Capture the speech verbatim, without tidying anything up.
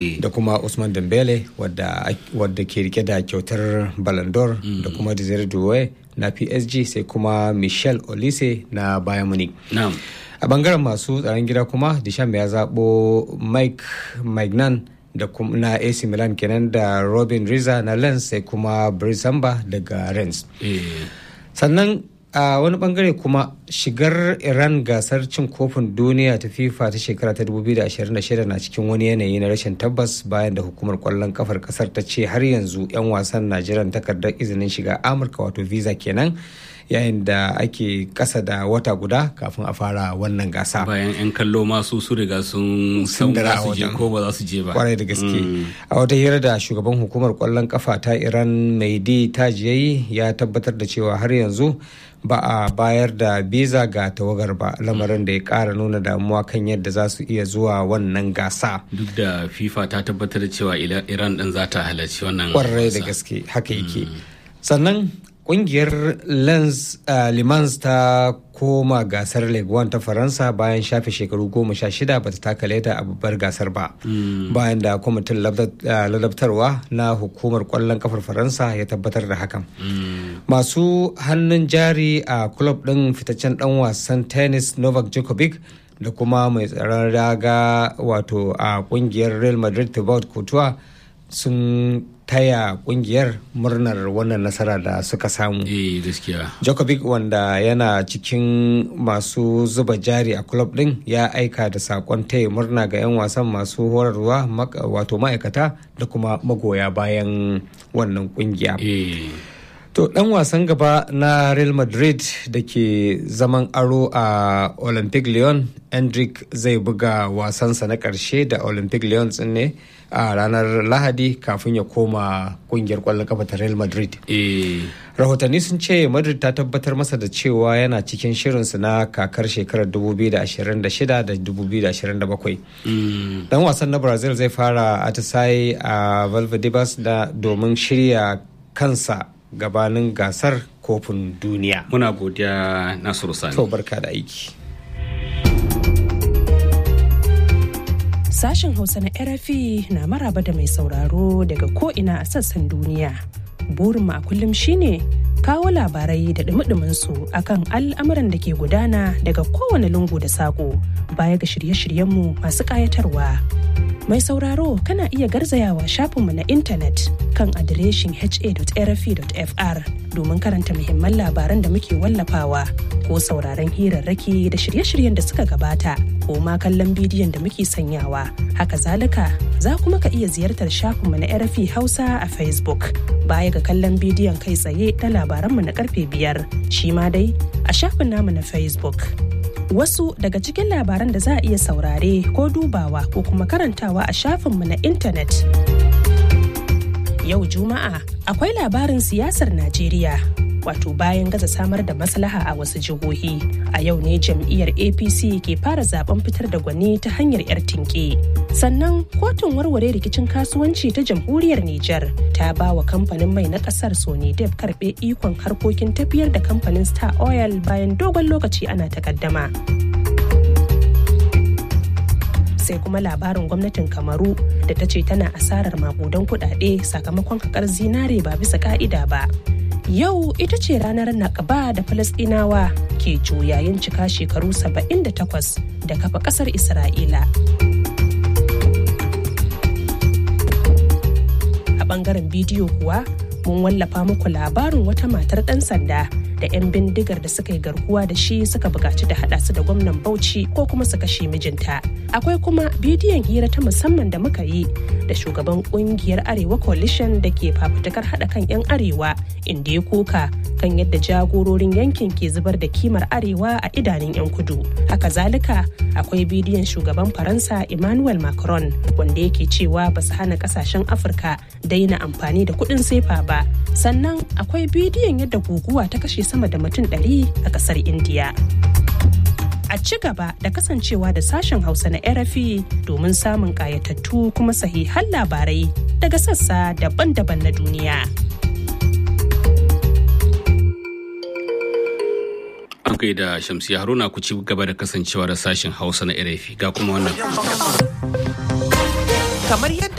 da kuma Usman Dembele wadda, wadda ke rike da kyautar Ballon d'Or mm. da kuma Desire Doué na P S G sai kuma Michel Olise na Bayern Munich. Na'am. A bangaren masu tsaron gida kuma Deschamps ya zabo Mike Maignan da kuma na A C Milan kenan da Robin Riza na Lens sai kuma Brice Samba daga Rennes. Eh. Sannan a wani bangare kuma shigar Iran gasar cin kofin duniya ta FIFA ta shekara ta dubu biyu da ashirin da shida na cikin wani yanayi na rashin tabbas bayan da hukumar kwallon kafar kasar ta ce har yanzu 'yan wasan na jiran takardar izinin shiga Amurka wato visa kenan yayin da ake kasa da wata guda kafin a fara wannan gasa. Bayan 'yan kallo masu su riga sun san za su je ko ba za su je ba. Kwarai da gaske. A wata hira da shugaban hukumar kwallon kafa ta Iran Mehdi Tajiyayi ya tabbatar da cewa har yanzu ba a bayar da biza ga tawagar ba, lamarin da ya kara nuna damuwa kan yadda za su iya zuwa wannan gasa. Duk da FIFA ta tabbatar da cewa Iran din za ta halarci wannan gasa. Kwarai da gaske haka yake. Sannan kungiyar Lens uh, Limans ta koma gasar Ligue one ta Faransa bayan shafe shekaru goma sha shida bata taka leda a babbar gasar ba. Mm. Bayan da kwamitin ladabtarwa na hukumar kwallon kafar Faransa ya tabbatar da hakan. Mm. Masu hannun jari a kulob ɗin fitaccen ɗan wasan tennis Novak Djokovic da kuma mai tsaron raga wato a kungiyar Real Madrid Thibaut Courtois sun taya kungiyar murnar wannan nasara da suka samu. Eh gaskiya. Djokovic wanda yana cikin masu zuba jari a club din ya aika da sakon taya murna ga 'yan wasan masu horarwa wato ma'aikata da kuma magoya bayan wannan kungiya. Eh. To dan wasan gaba na Real Madrid da ke zaman aro a Olympique Lyon, Endrick zai buga wasansa na karshe da Olympique Lyon ne a ranar Lahadi kafin ya koma kungiyar kwallon kafa ta Real Madrid. Eh. Rahotanni sun ce Madrid ta tabbatar masa da cewa yana cikin shirinsu na kakar shekarar dubu biyu da ashirin da shida da dubu biyu da ashirin da bakwai. Mm. Dan wasan na Brazil zai fara atisaye a Valdebebas da domin shirya kansa gabanin gasar kofin duniya. Muna godiya Nasiru Sani. To barka da aiki. Sashen Hausa na R F I na maraba da mai sauraro daga ko'ina a sassan duniya. Burinmu a kullum shine kawo labarai da dumi su akan al'amuran da ke gudana daga kowane lungu da saƙo baya ga shirye-shiryenmu masu ƙayatarwa. Mai sauraro kana iya garzayawa shafinmu na intanet kan adireshin h a dot r f i dot f r domin karanta muhimman labaran da muke wallafawa ko sauraron hirarraki da shirye-shiryen da suka gabata ko ma kallon bidiyon da muke sanyawa. Haka zalika za kuma ka iya ziyartar shafinmu na R F I Hausa a Facebook baya ga kallon bidiyon kai tsaye na labaranmu na karfe biyar shi ma dai a shafin namu na Facebook. Wasu daga cikin labaran da za a iya saurare ko dubawa ko kuma karantawa a shafinmu na intanet. Yau Juma'a akwai labarin siyasar Najeriya. Wato bayan gaza samar da maslaha a wasu jihohi, a yau ne jam'iyyar A P C ke fara zaben fitar da gwani ta hanyar 'yar tinke. Sannan kotun warware rikicin kasuwanci ta jamhuriyar Nijar ta ba wa kamfanin mai na kasar Sonidep karbe ikon harkokin tafiyar da kamfanin Star Oil bayan dogon lokaci ana takaddama. Sai kuma labarin gwamnatin Kamaru da ta ce tana asarar makudan kuɗaɗe sakamakon hakar zinare ba bisa ka'ida ba. Yau ita ce ranar Nakaba da Falasɗinawa ke juyayin cika shekaru saba'in da takwas da kafa ƙasar Isra'ila. A ɓangaren bidiyo kuwa mun wallafa muku labarin wata matar ɗan sanda da 'yan bindigar da suka yi garkuwa da shi suka buƙaci da haɗa su da gwamnan Bauchi ko kuma su kashe mijinta. Akwai kuma bidiyon hira ta musamman da muka yi da shugaban ƙungiyar Arewa Coalition da ke fafutukar haɗa kan 'yan Arewa inda ya koka kan yadda jagororin yankin ke zubar da kimar Arewa a idanun 'yan kudu. Haka zalika akwai bidiyon shugaban Faransa Emmanuel Macron wanda yake cewa ba su hana ƙasashen Afirka daina amfani da kuɗin sefa ba. Sannan akwai bidiyon yadda guguwa ta kashe sama da mutum ɗari a ƙasar Indiya. A ci gaba da kasancewa da sashen Hausa na R F I domin samun ƙayatattu kuma sahihan labarai daga sassa daban-daban na duniya. An kai da Shamsiya Haruna ku ci gaba da kasancewa da sashen Hausa na R F I ga kuma wannan. kamar yadda